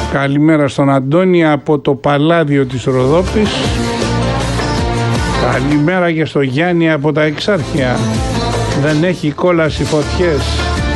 Καλημέρα στον Αντώνη από το Παλάδιο της Ροδόπης. Καλημέρα και στο Γιάννη από τα Εξάρχεια. Δεν έχει κόλαση φωτιές.